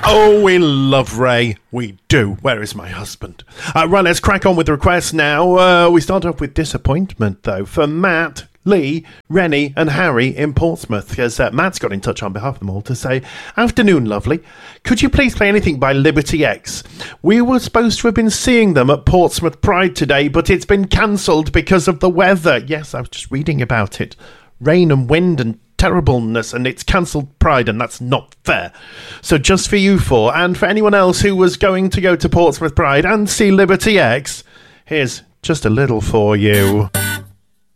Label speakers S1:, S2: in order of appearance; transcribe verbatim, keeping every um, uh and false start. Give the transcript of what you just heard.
S1: Oh, we love Ray. We do. Where is my husband? Uh, right, let's crack on with the requests now. Uh, we start off with disappointment, though, for Matt, Lee, Rennie and Harry in Portsmouth, because uh, Matt's got in touch on behalf of them all to say, afternoon, lovely. Could you please play anything by Liberty X? We were supposed to have been seeing them at Portsmouth Pride today, but it's been cancelled because of the weather. Yes, I was just reading about it. Rain and wind and terribleness, and it's cancelled Pride, and that's not fair. So just for you four, and for anyone else who was going to go to Portsmouth Pride and see Liberty X, here's just a little for you.